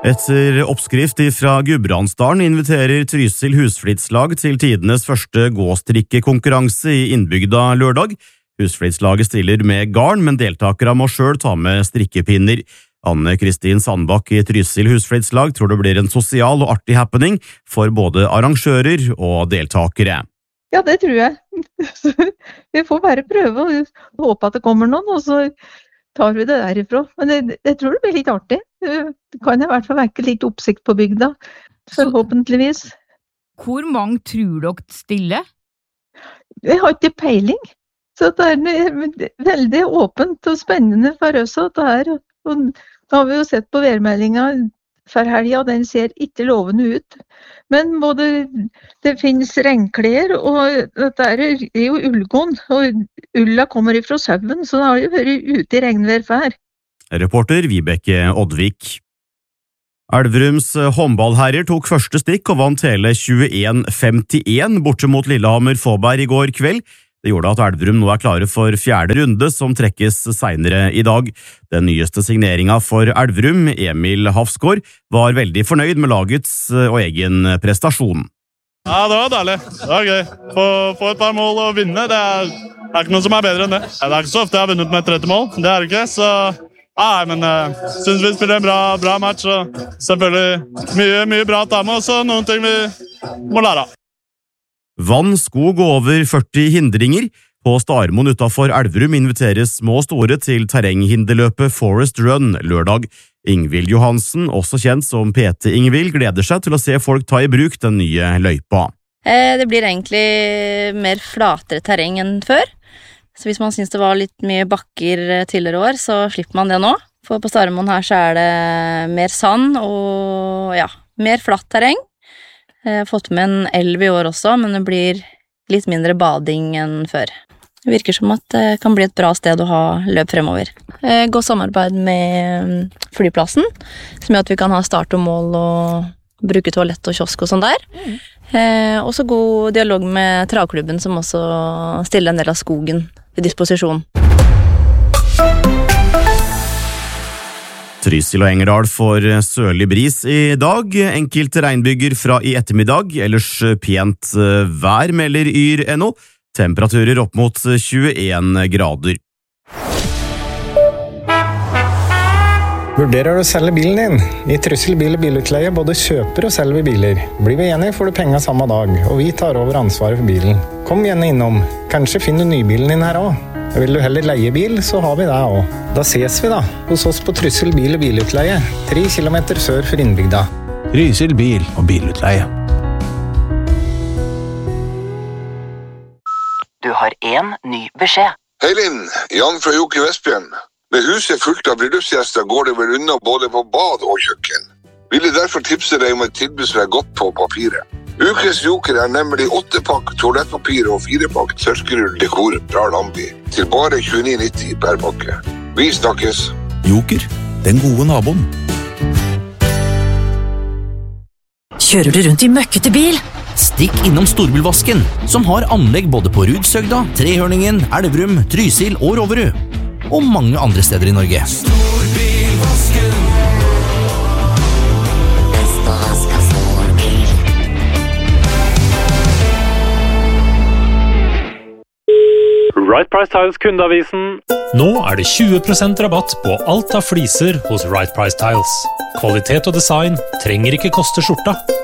Etter oppskrift fra Gudbrandsdalen inviterer Trysil Husflidslag til tidenes første gåstrikkekonkurranse i innbygda lørdag. Husflidslaget stiller med garn, men deltakere må selv ta med strikkepinner. Anne-Kristin Sandbakk i Trysil Husflidslag tror det blir en sosial og artig happening for både arrangører og deltakere. Ja, det tror jeg. Vi får bare prøve og håpe at det kommer noen, og så tar vi det derifra. Men jeg tror det blir litt artig. Det kan i hvert fall vekke litt oppsikt på bygda, forhåpentligvis. Hvor mange tror dere stiller? Jeg har ikke peiling, så det er veldig åpent og spennende for oss at det er. Og da har vi jo sett på værmeldingen for helga, den ser ikke lovende ut. Men det finnes regnklær, og dette er jo ullgånd, og ulla kommer ifra sauen, så det har jo vært ute i regnvær før. Reporter Vibeke Oddvik. Elverums håndballherrer tok første stikk og vant hele 21-51 borte mot Lillehammer Fåberg i går kveld. Det gjorde at Elverum nå er klare for 4. runde som trekkes senere i dag. Den nyeste signeringen for Elverum, Emil Hafsgaard, var veldig fornøyd med lagets og egen prestasjon. Ja, det var deilig. Det var gøy. Få et par mål og vinne, det er ikke noe som er bedre enn det. Det er ikke så ofte jeg har vunnet med 30 mål, det er det ikke, så... Nei, men jeg synes vi spiller en bra match, og selvfølgelig mye bra å ta med, og så noen ting vi må lære av. Vann, skog og over 40 hindringer. På Starmoen utenfor Elverum inviteres små og store til terrenghinderløpet Forest Run lørdag. Ingvild Johansen, også kjent som PT Ingvild, gleder seg til å se folk ta i bruk den nye løypa. Det blir egentlig mer flatere terreng enn før. Så hvis man synes det var litt mye bakker tidligere år, så slipper man det nå. For på Starmoen her så er det mer sand og ja, mer flatt terreng. Jeg har fått med en elv i år også, men det blir litt mindre bading enn før. Det virker som at det kan bli et bra sted å ha løp fremover. Godt samarbeid med flyplassen, som gjør at vi kan ha start og mål og bruke toalett og kiosk og sånn der. Også god dialog med travklubben, som også stiller en del av skogen til disposisjon. Trysil og Engerdal får sørlig bris i dag, enkelte regnbyger fra i ettermiddag, ellers pent vær, melder Yr.no, temperaturer opp mot 21 grader. Vurderer du å selge bilen din? I Trysil bil- og bilutleie både kjøper og selger biler. Blir vi enige får du penger samme dag, og vi tar over ansvaret for bilen. Kom gjerne innom. Kanskje finner du nybilen din her også. Vil du heller leie bil, så har vi det også. Da ses vi da, hos oss på Trysil bil- og bilutleie, 3 kilometer sør for innbygda. Trysil bil- og bilutleie. Du har en ny beskjed. Hei Linn, Jan fra Jokke Vestbjørn. Med huset fullt av bryllupsgjester går det vel unna både på bad og kjøkken. Ville derfor tipse deg om et tilbud som er godt på papiret. Ukes Joker er nemlig 8-pakk toalettpapir og 4-pakk tørkerull dekor fra Lambi til bare 29,90 per pakke. Vi snakkes. Joker, den gode naboen. Kjører du rundt i møkkete bil? Stikk innom Storbilvasken, som har anlegg både på Rudsøgda, Trehørningen, Elverum, Trysil og Roverud. Og mange andre steder i Norge. Storbilvasken. Right Price Tiles kundeavisen. Nå er det 20% rabatt på alt av fliser hos Right Price Tiles. Kvalitet og design trenger ikke koste skjorta.